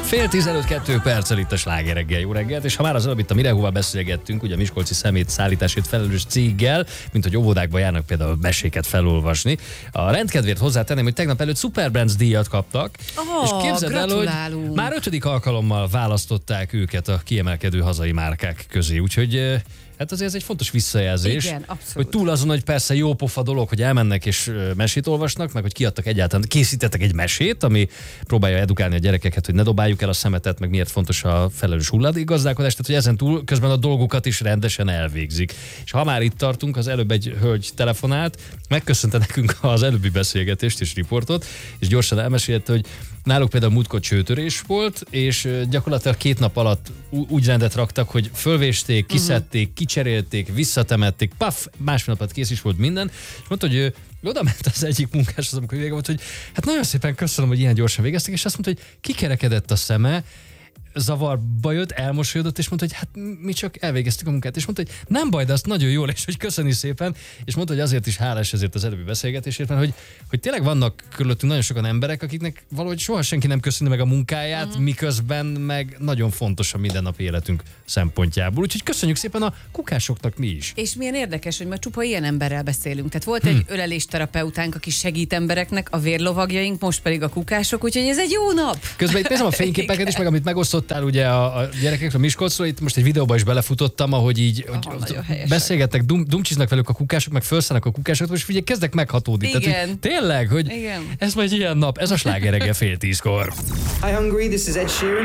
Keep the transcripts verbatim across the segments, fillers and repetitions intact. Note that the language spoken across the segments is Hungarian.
Fél tizenöt, kettő perccel itt a Sláger reggel. Jó reggelt, és ha már az előbb itt a Mirehóval beszélgettünk, ugye a miskolci szemét szállításért felelős céggel, mint hogy óvodákba járnak például meséket felolvasni. A rendkedvért hozzátenném, hogy tegnap előtt Superbrands díjat kaptak, oh, és képzeld el, hogy már ötödik alkalommal választották őket a kiemelkedő hazai márkák közé, úgyhogy hát azért ez egy fontos visszajelzés. Igen, abszolút. Hogy túl azon, hogy persze jó pofa dolog, hogy elmennek és mesét olvasnak, meg hogy kiadtak egyáltalán, készítettek egy mesét, ami próbálja edukálni a gyerekeket, hogy ne dobáljuk el a szemetet, meg miért fontos a felelős hulladékgazdálkodás, tehát hogy ezen túl közben a dolgokat is rendesen elvégzik. És ha már itt tartunk, az előbb egy hölgy telefonált, megköszönte nekünk az előbbi beszélgetést és riportot, és gyorsan elmesélte, hogy náluk például múltkor csőtörés volt, és gyakorlatilag két nap alatt úgy rendet raktak, hogy fölvésték, kiszedték, kicserélték, visszatemették, paf, másfél nap alatt kész is volt minden, és mondta, hogy ő oda ment az egyik munkáshoz, amikor vége volt, hogy hát nagyon szépen köszönöm, hogy ilyen gyorsan végezték, és azt mondta, hogy kikerekedett a szeme, zavarba jött, elmosolyodott, és mondta, hogy hát mi csak elvégeztük a munkát, és mondta, hogy nem baj, de azt nagyon jól, és hogy köszöni szépen, és mondta, hogy azért is hálás ezért az előbbi beszélgetésért, mert hogy, hogy tényleg vannak körülöttünk nagyon sokan emberek, akiknek valahogy soha senki nem köszöni meg a munkáját, uh-huh. miközben meg nagyon fontos a mindennapi életünk szempontjából. Úgyhogy köszönjük szépen a kukásoknak mi is. És milyen érdekes, hogy ma csupa ilyen emberrel beszélünk. Tehát volt egy hmm. ölelésterapeutánk, aki segít embereknek, a vérlovagjaink, most pedig a kukások, úgyhogy ez egy jó nap. Közben itt nézem a fényképeket is, meg amit megosztottál ugye a, a gyerekekről Miskolcról, itt most egy videóba is belefutottam, ahogy így hogy beszélgettek, dum, dumcsiznak velük a kukások, meg felszállnak a kukások, most figyelj, kezdek meghatódni. Igen. Tehát, hogy tényleg, hogy igen. Ez majd ilyen nap, ez a Sláger reggel fél tízkor. Hi Hungary, this is Ed Sheeran.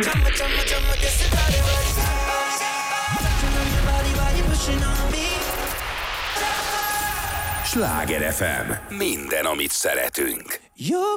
Sláger ef em. Minden, amit szeretünk. You're